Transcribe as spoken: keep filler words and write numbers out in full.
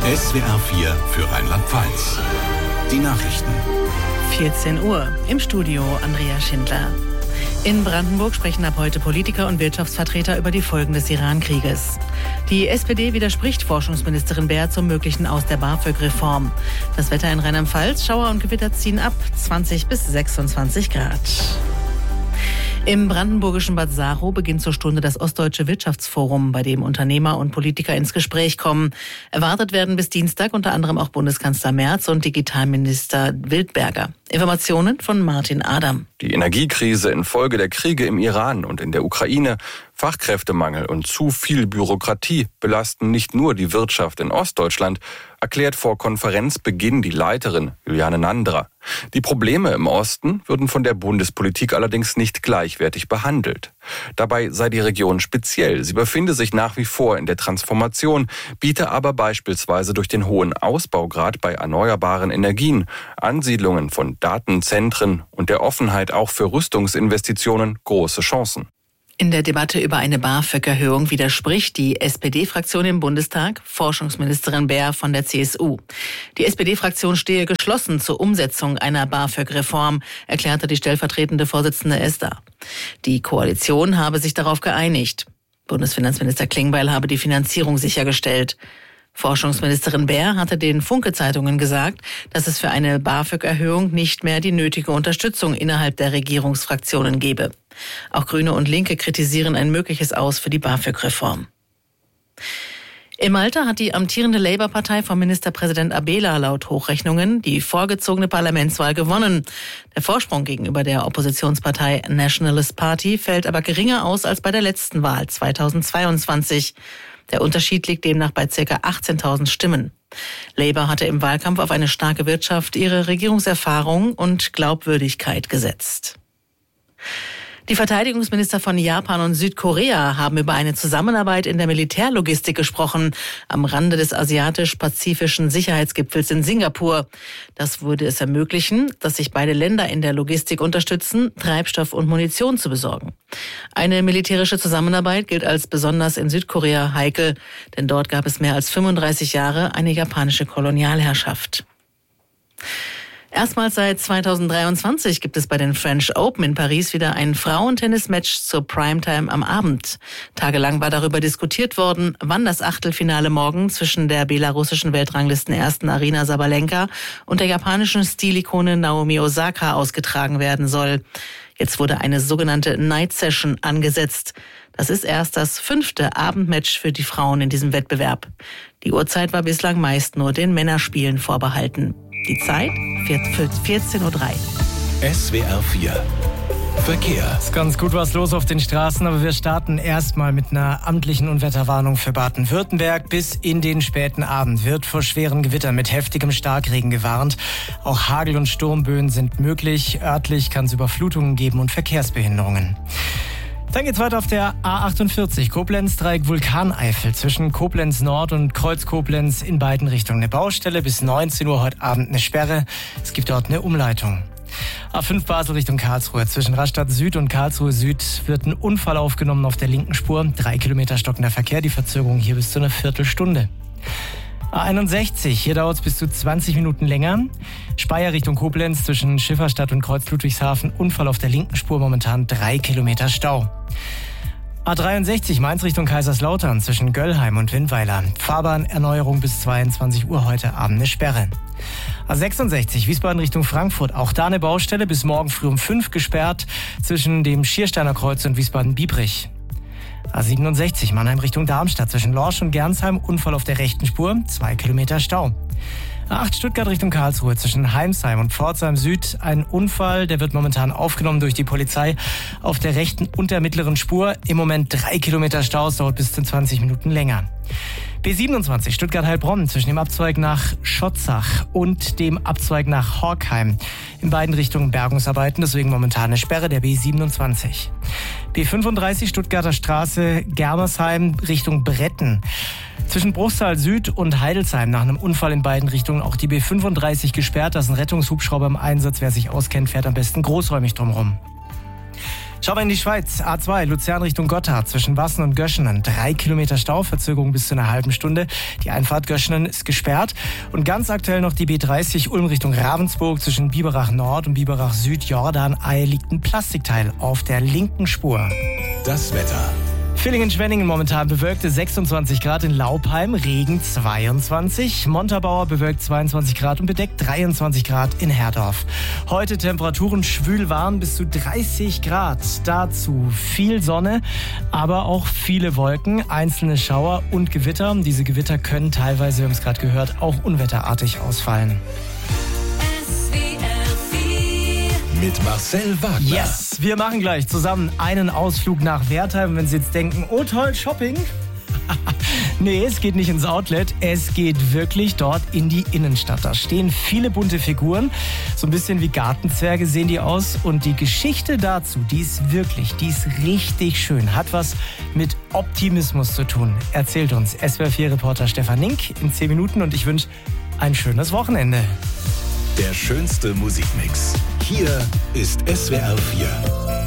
S W R vier für Rheinland-Pfalz. Die Nachrichten. vierzehn Uhr. Im Studio Andrea Schindler. In Brandenburg sprechen ab heute Politiker und Wirtschaftsvertreter über die Folgen des Iran-Krieges. Die S P D widerspricht Forschungsministerin Baer zum möglichen Aus der BAföG-Reform. Das Wetter in Rheinland-Pfalz, Schauer und Gewitter ziehen ab, zwanzig bis sechsundzwanzig Grad. Im brandenburgischen Bad Saarow beginnt zur Stunde das Ostdeutsche Wirtschaftsforum, bei dem Unternehmer und Politiker ins Gespräch kommen. Erwartet werden bis Dienstag unter anderem auch Bundeskanzler Merz und Digitalminister Wildberger. Informationen von Martin Adam. Die Energiekrise infolge der Kriege im Iran und in der Ukraine, Fachkräftemangel und zu viel Bürokratie belasten nicht nur die Wirtschaft in Ostdeutschland, erklärt vor Konferenzbeginn die Leiterin Juliane Nandra. Die Probleme im Osten würden von der Bundespolitik allerdings nicht gleichwertig behandelt. Dabei sei die Region speziell. Sie befinde sich nach wie vor in der Transformation, biete aber beispielsweise durch den hohen Ausbaugrad bei erneuerbaren Energien, Ansiedlungen von Datenzentren und der Offenheit auch für Rüstungsinvestitionen große Chancen. In der Debatte über eine BAföG-Erhöhung widerspricht die S P D-Fraktion im Bundestag Forschungsministerin Baer von der C S U. Die S P D-Fraktion stehe geschlossen zur Umsetzung einer BAföG-Reform, erklärte die stellvertretende Vorsitzende Esther. Die Koalition habe sich darauf geeinigt. Bundesfinanzminister Klingbeil habe die Finanzierung sichergestellt. Forschungsministerin Baer hatte den Funke-Zeitungen gesagt, dass es für eine BAföG-Erhöhung nicht mehr die nötige Unterstützung innerhalb der Regierungsfraktionen gebe. Auch Grüne und Linke kritisieren ein mögliches Aus für die BAföG-Reform. In Malta hat die amtierende Labour-Partei von Ministerpräsident Abela laut Hochrechnungen die vorgezogene Parlamentswahl gewonnen. Der Vorsprung gegenüber der Oppositionspartei Nationalist Party fällt aber geringer aus als bei der letzten Wahl zweitausendzweiundzwanzig. Der Unterschied liegt demnach bei ca. achtzehntausend Stimmen. Labour hatte im Wahlkampf auf eine starke Wirtschaft, ihre Regierungserfahrung und Glaubwürdigkeit gesetzt. Die Verteidigungsminister von Japan und Südkorea haben über eine Zusammenarbeit in der Militärlogistik gesprochen, am Rande des asiatisch-pazifischen Sicherheitsgipfels in Singapur. Das würde es ermöglichen, dass sich beide Länder in der Logistik unterstützen, Treibstoff und Munition zu besorgen. Eine militärische Zusammenarbeit gilt als besonders in Südkorea heikel, denn dort gab es mehr als fünfunddreißig Jahre eine japanische Kolonialherrschaft. Erstmals seit zweitausenddreiundzwanzig gibt es bei den French Open in Paris wieder ein Frauentennismatch zur Primetime am Abend. Tagelang war darüber diskutiert worden, wann das Achtelfinale morgen zwischen der belarussischen Weltranglistenersten Aryna Sabalenka und der japanischen Stilikone Naomi Osaka ausgetragen werden soll. Jetzt wurde eine sogenannte Night Session angesetzt. Das ist erst das fünfte Abendmatch für die Frauen in diesem Wettbewerb. Die Uhrzeit war bislang meist nur den Männerspielen vorbehalten. Die Zeit vierzehn Uhr drei. S W R vier Verkehr. Ist ganz gut was los auf den Straßen, aber wir starten erstmal mit einer amtlichen Unwetterwarnung für Baden-Württemberg. Bis in den späten Abend wird vor schweren Gewittern mit heftigem Starkregen gewarnt. Auch Hagel- und Sturmböen sind möglich. Örtlich kann es Überflutungen geben und Verkehrsbehinderungen. Dann geht's weiter auf der A achtundvierzig, Koblenz-Dreieck Vulkaneifel, zwischen Koblenz Nord und Kreuz-Koblenz in beiden Richtungen. Eine Baustelle, bis neunzehn Uhr heute Abend eine Sperre. Es gibt dort eine Umleitung. A fünf Basel Richtung Karlsruhe, zwischen Rastatt Süd und Karlsruhe Süd wird ein Unfall aufgenommen auf der linken Spur. Drei Kilometer stockender Verkehr, die Verzögerung hier bis zu einer Viertelstunde. A einundsechzig, hier dauert es bis zu zwanzig Minuten länger. Speyer Richtung Koblenz, zwischen Schifferstadt und Kreuz Ludwigshafen, Unfall auf der linken Spur, momentan drei Kilometer Stau. A dreiundsechzig, Mainz Richtung Kaiserslautern, zwischen Göllheim und Windweiler. Fahrbahnerneuerung bis zweiundzwanzig Uhr heute Abend eine Sperre. A sechsundsechzig, Wiesbaden Richtung Frankfurt, auch da eine Baustelle, bis morgen früh um fünf gesperrt, zwischen dem Schiersteiner Kreuz und Wiesbaden-Biebrich. A siebenundsechzig, Mannheim Richtung Darmstadt, zwischen Lorsch und Gernsheim, Unfall auf der rechten Spur, zwei Kilometer Stau. A acht, Stuttgart Richtung Karlsruhe, zwischen Heimsheim und Pforzheim Süd, ein Unfall, der wird momentan aufgenommen durch die Polizei auf der rechten und der mittleren Spur. Im Moment drei Kilometer Stau, es dauert bis zu zwanzig Minuten länger. B siebenundzwanzig, Stuttgart-Heilbronn, zwischen dem Abzweig nach Schotzach und dem Abzweig nach Horkheim. In beiden Richtungen Bergungsarbeiten, deswegen momentan eine Sperre der B siebenundzwanzig. B fünfunddreißig, Stuttgarter Straße, Germersheim Richtung Bretten. Zwischen Bruchsal Süd und Heidelsheim nach einem Unfall in beiden Richtungen auch die B fünfunddreißig gesperrt. Da ist ein Rettungshubschrauber im Einsatz. Wer sich auskennt, fährt am besten großräumig drumherum. Schauen wir in die Schweiz. A zwei, Luzern Richtung Gotthard zwischen Wassen und Göschenen. Drei Kilometer Stau, Verzögerung bis zu einer halben Stunde. Die Einfahrt Göschenen ist gesperrt. Und ganz aktuell noch die B dreißig, Ulm Richtung Ravensburg zwischen Biberach Nord und Biberach Süd. Jordan-Ei liegt ein Plastikteil auf der linken Spur. Das Wetter. Villingen-Schwenningen momentan bewölkte sechsundzwanzig Grad, in Laupheim Regen zweiundzwanzig, Montabaur bewölkt zweiundzwanzig Grad und bedeckt dreiundzwanzig Grad in Herdorf. Heute Temperaturen schwül warm bis zu dreißig Grad, dazu viel Sonne, aber auch viele Wolken, einzelne Schauer und Gewitter. Diese Gewitter können teilweise, wir haben es gerade gehört, auch unwetterartig ausfallen. Mit Marcel Wagner. Yes, wir machen gleich zusammen einen Ausflug nach Wertheim. Wenn Sie jetzt denken, oh toll, Shopping. Nee, es geht nicht ins Outlet, es geht wirklich dort in die Innenstadt. Da stehen viele bunte Figuren, so ein bisschen wie Gartenzwerge sehen die aus. Und die Geschichte dazu, die ist wirklich, die ist richtig schön. Hat was mit Optimismus zu tun. Erzählt uns S W R vier Reporter Stefan Nink in zehn Minuten und ich wünsche ein schönes Wochenende. Der schönste Musikmix. Hier ist S W R vier.